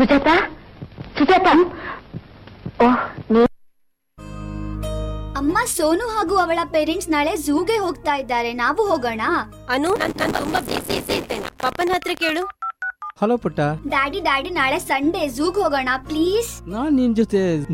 ಸುಜಾತ, ಸುಜಾತ. ಓಹ್, ಅಮ್ಮ, ಸೋನು ಹಾಗೂ ಅವಳ ಪೇರೆಂಟ್ಸ್ ನಾಳೆ ಝೂಗೆ ಹೋಗ್ತಾ ಇದ್ದಾರೆ. ನಾವು ಹೋಗೋಣ? ಅನು, ನಾನು ತುಂಬಾ ಬಿಸಿ ಇದ್ದೇನೆ, ಪಪ್ಪನ ಹತ್ರ ಕೇಳು. ಹಲೋ ಪುಟ್ಟ. ಡ್ಯಾಡಿ ನಾಳೆ ಸಂಡೇ ಝೂಗ್ ಹೋಗೋಣ ಪ್ಲೀಸ್. ನಾನ್ ನಿನ್ ಜೊತೆ